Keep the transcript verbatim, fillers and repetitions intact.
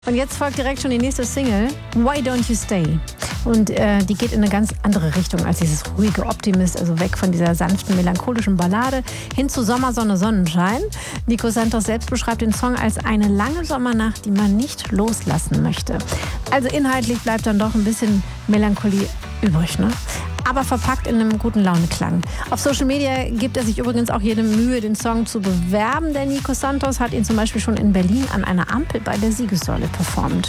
Und jetzt folgt direkt schon die nächste Single, Why Don't You Stay? Und äh, die geht in eine ganz andere Richtung als dieses ruhige Optimist, also weg von dieser sanften, melancholischen Ballade hin zu Sommersonne, Sonnenschein. Nico Santos selbst beschreibt den Song als eine lange Sommernacht, die man nicht loslassen möchte. Also inhaltlich bleibt dann doch ein bisschen Melancholie übrig, ne? Aber verpackt in einem guten Launeklang. Auf Social Media gibt er sich übrigens auch jede Mühe, den Song zu bewerben. Der Nico Santos hat ihn zum Beispiel schon in Berlin an einer Ampel bei der Siegessäule performt.